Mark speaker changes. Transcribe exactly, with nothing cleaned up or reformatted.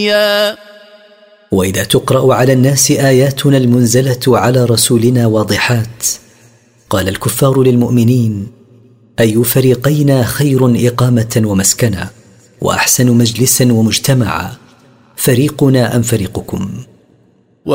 Speaker 1: وإذا تقرأ على الناس آياتنا المنزلة على رسولنا واضحات، قال الكفار للمؤمنين: أي فريقين خير إقامة ومسكنا، وأحسن مجلسا ومجتمعا، فريقنا أم فريقكم؟